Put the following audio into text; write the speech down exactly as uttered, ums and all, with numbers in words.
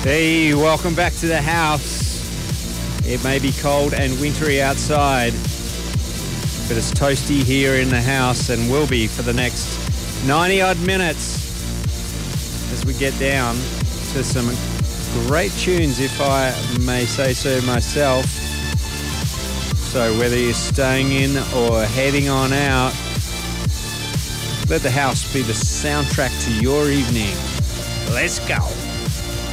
Hey, welcome back to the house. It may be cold and wintry outside, but it's toasty here in the house and will be for the next ninety odd minutes as we get down to some great tunes, if I may say so myself. So whether you're staying in or heading on out, let the house be the soundtrack to your evening. Let's go.